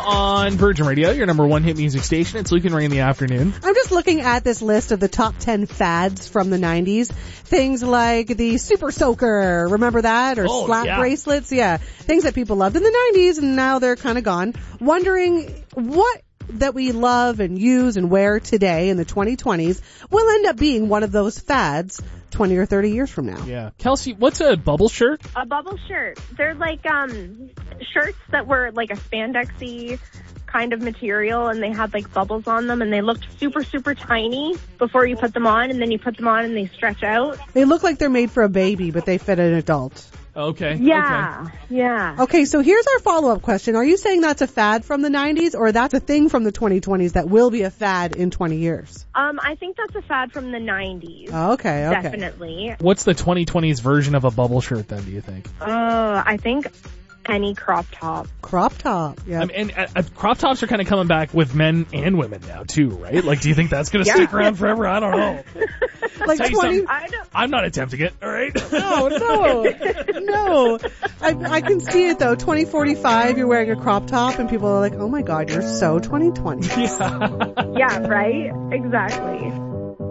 on Virgin Radio, your number one hit music station. It's Luke and Ray in the afternoon. I'm just looking at this list of the top 10 fads from the 90s. Things like the Super Soaker, remember that? Or slap bracelets, yeah. Things that people loved in the 90s and now they're kind of gone. Wondering what that we love and use and wear today in the 2020s will end up being one of those fads 20 or 30 years from now. Yeah. Kelsey, what's a bubble shirt? A bubble shirt. They're like shirts that were like a spandexy kind of material, and they had like bubbles on them, and they looked super, super tiny before you put them on, and then you put them on and they stretch out. They look like they're made for a baby, but they fit an adult. Okay. Yeah. Okay. Yeah. Okay, so here's our follow-up question. Are you saying that's a fad from the 90s, or that's a thing from the 2020s that will be a fad in 20 years? I think that's a fad from the 90s. Okay. Definitely. What's the 2020s version of a bubble shirt then, do you think? I think any crop top. Crop top, yeah. And crop tops are kind of coming back with men and women now too, right? Like, do you think that's going to stick around forever? I don't know. Like 20. I'm not attempting it, all right? No. I can see it though. 2045, you're wearing a crop top and people are like, oh my God, you're so 2020. Yeah, right? Exactly.